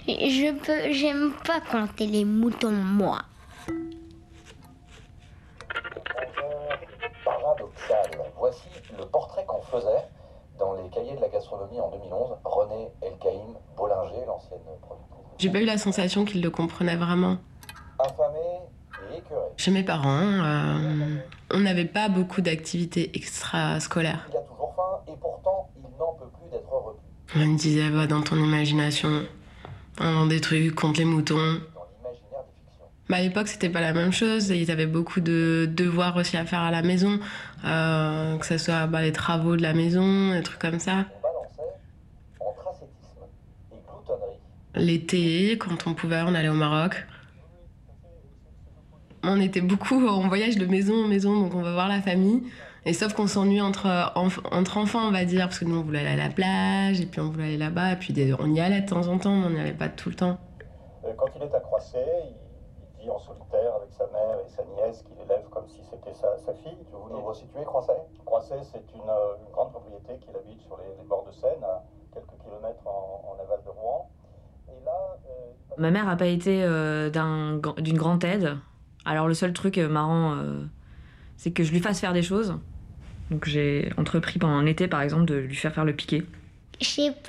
J'aime pas compter les moutons, moi. Paradoxal. Voici le portrait qu'on faisait dans les cahiers de la gastronomie en 2011. René Elkaïm Bollinger, l'ancienne productrice. J'ai pas eu la sensation qu'ils le comprenaient vraiment. Affamé et écœuré. Chez mes parents, on n'avait pas beaucoup d'activités extrascolaires. Il a toujours faim et pourtant il n'en peut plus d'être repu. On me disait, va dans ton imagination, invente des trucs contre les moutons. Dans l'imaginaire des fictions. À l'époque, c'était pas la même chose. Ils avaient beaucoup de devoirs aussi à faire à la maison, que ce soit les travaux de la maison, des trucs comme ça. On balançait entre ascétisme et gloutonnerie. L'été, quand on pouvait, on allait au Maroc. On était beaucoup en voyage de maison en maison, donc on va voir la famille. Et sauf qu'on s'ennuie entre enfants, on va dire, parce que nous, on voulait aller à la plage, et puis on voulait aller là-bas, et puis on y allait de temps en temps, mais on n'y allait pas tout le temps. Quand il est à Croisset, il vit en solitaire avec sa mère et sa nièce qu'il élève comme si c'était sa fille. Vous nous resituez Croisset? Croisset, c'est une grande propriété qu'il habite sur les bords de Seine, à quelques kilomètres en aval de Rouen. Et là, Ma mère n'a pas été d'une grande aide. Alors le seul truc marrant, c'est que je lui fasse faire des choses. Donc j'ai entrepris pendant un été, par exemple, de lui faire le piqué. Je sais